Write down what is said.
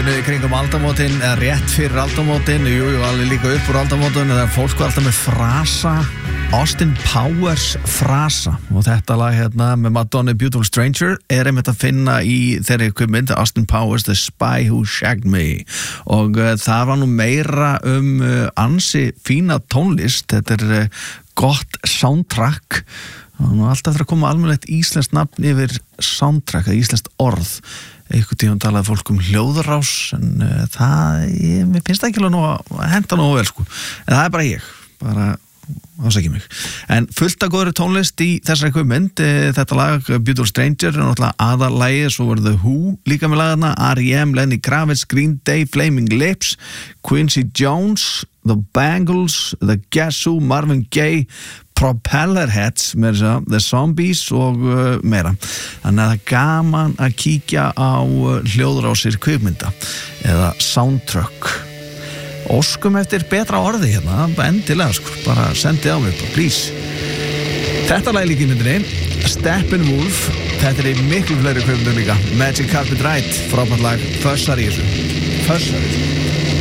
árinu kringum aldamótin, eða rétt fyrir aldamótin, alveg líka upp úr aldamótin, eða fólk var alltaf með frasa, Austin Powers frasa, og þetta lag hérna með Madonna Beautiful Stranger einmitt að finna í þeirri kvikmynd Austin Powers, The Spy Who Shagged Me, og það var nú meira ansi fína tónlist, þetta gott soundtrack, og nú alltaf þarf að koma almennilegt íslenskt nafn yfir soundtrack, eða íslenskt orð. Einhvern tímann talaði fólk hljóðrás, en mér finnst það ekki alveg að henda nógu vel, sko. En það bara ég, ásækja mig. En fullt af góðri tónlist í þessari kvikmynd, þetta lag Beautiful Stranger náttúrulega aðalagið, svo var The Who líka með lagana, R.E.M., Lenny Kravitz, Green Day, Flaming Lips, Quincy Jones, The Bangles, The Guess Who, Marvin Gaye, Propellerheads, The Zombies og meira. Þannig að það gaman að kíkja á hljóðrásir kvikmynda eða soundtrack. Óskum eftir betra orði hérna, endilega, sko, bara sendið á mig, please. Þetta lag líka í myndinni, Steppenwolf, þetta í miklu fleiri kvikmyndum líka, Magic Carpet Ride, frábært lag, fössar í þessu.